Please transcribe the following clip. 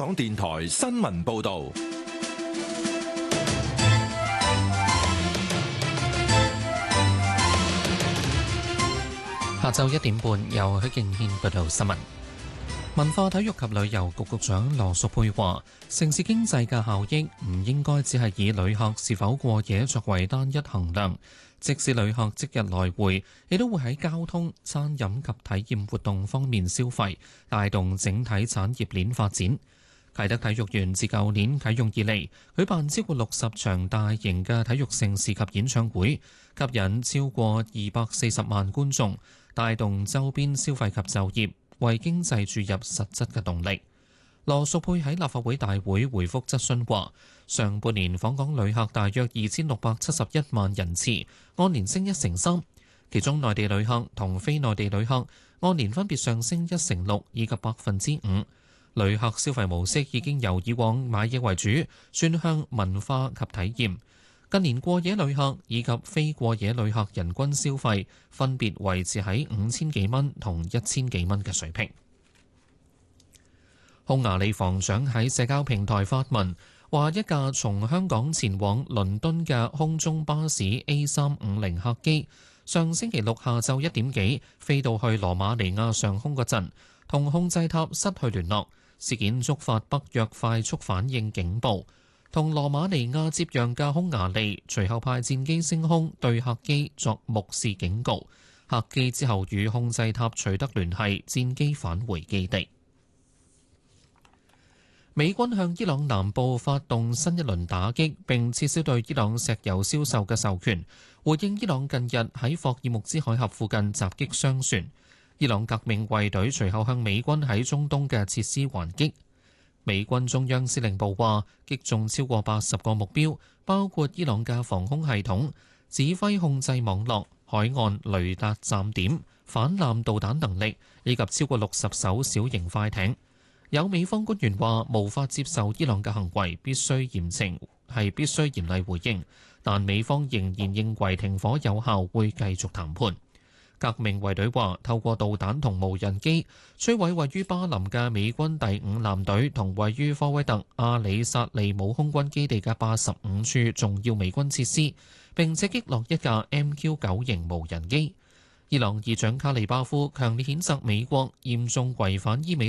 港電台新聞報道。 下晝1點半，由許敬軒報道新聞。文化體育及旅遊局局長羅淑佩話，城市經濟嘅效益唔應該只係以旅客是否過夜作為單一衡量，即使旅客即日來回，亦都會喺交通、餐飲及體驗活動方面消費，帶動整體產業鏈發展。啟德體育園自舊年啟用以嚟，舉辦超過60場大型嘅體育盛事及演唱會，吸引超過240萬觀眾，帶動周邊消費及就業，為經濟注入實質嘅動力。羅淑佩喺立法會大會回覆質詢話，上半年訪港旅客大約2671萬人次，按年升1成3，其中內地旅客同非內地旅客按年分別上升1成6以及5%。旅客消費模式已經由以往買嘢為主，轉向文化及體驗。近年過夜旅客以及非過夜旅客人均消費分別維持喺5000幾蚊同1000幾蚊嘅水平。匈牙利防長喺社交平台發文，話一架從香港前往倫敦嘅空中巴士 A350 客機，上星期六下晝1點幾飛到去羅馬尼亞上空嗰陣，同控制塔失去聯絡。事件觸發北約快速反應警報，同羅馬尼亞接壤嘅匈牙利隨後派戰機升空對客機作目視警告，客機之後與控制塔取得聯繫，戰機返回基地。美軍向伊朗南部發動新一輪打擊，並撤銷對伊朗石油銷售嘅授權，回應伊朗近日喺霍爾木茲海峽附近襲擊商船。伊朗革命衛隊隨後向美軍喺中東嘅設施還擊。美軍中央司令部話，擊中超過80個目標，包括伊朗嘅防空系統、指揮控制網絡、海岸雷達站點、反艦導彈能力，以及超過60艘小型快艇。有美方官員話，無法接受伊朗嘅行為，必須嚴厲回應。但美方仍然認為停火有效，會繼續談判。革命衛隊話，透過導彈同無人機摧毀位於巴林嘅美軍第5艦隊同位於科威特阿里薩利姆空軍基地嘅85處重要美軍設施，並且擊落一架 MQ-9 型無人機。伊朗議長卡利巴夫強烈譴責美國嚴重違反伊美